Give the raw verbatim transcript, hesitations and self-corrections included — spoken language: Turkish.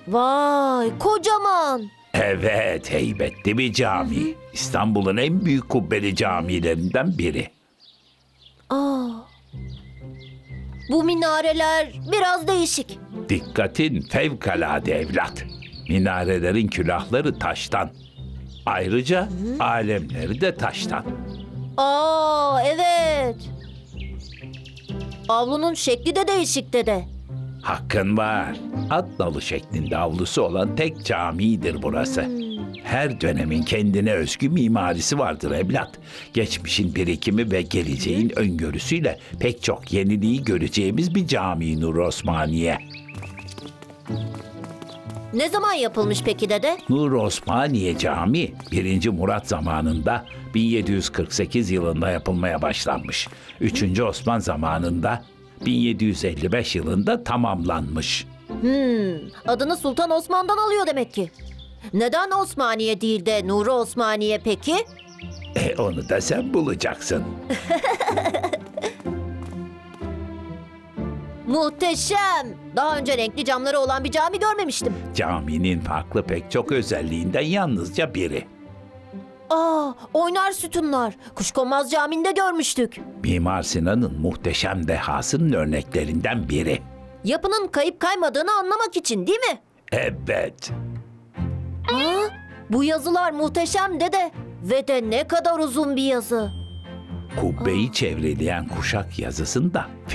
Vay, kocaman. Evet, heybetli bir cami. İstanbul'un en büyük kubbeli camilerinden biri. Aa. Bu minareler biraz değişik. Dikkatin fevkalade evlat. Minarelerin külahları taştan. Ayrıca alemleri de taştan. Aa, evet. Avlunun şekli de değişik dede. Hakkın var. At nalı şeklinde avlusu olan tek camidir burası. Her dönemin kendine özgü mimarisi vardır evlat. Geçmişin birikimi ve geleceğin öngörüsüyle pek çok yeniliği göreceğimiz bir cami Nur Osmaniye. Ne zaman yapılmış peki dede? Nur Osmaniye Camii birinci. Murat zamanında bin yedi yüz kırk sekiz yılında yapılmaya başlanmış. üçüncü. Osman zamanında bin yedi yüz elli beş yılında tamamlanmış. Hmm, adını Sultan Osman'dan alıyor demek ki. Neden Osmaniye değil de Nuri Osmaniye peki? E onu da sen bulacaksın. Muhteşem. Daha önce renkli camları olan bir cami görmemiştim. Caminin farklı pek çok özelliğinden yalnızca biri. Aa, oynar sütunlar. Kuşkonmaz Camii'nde görmüştük. Mimar Sinan'ın muhteşem dehasının örneklerinden biri. Yapının kayıp kaymadığını anlamak için değil mi? Evet. Ha? Bu yazılar muhteşem dede. Ve de ne kadar uzun bir yazı. Kubbeyi çevreleyen kuşak yazısında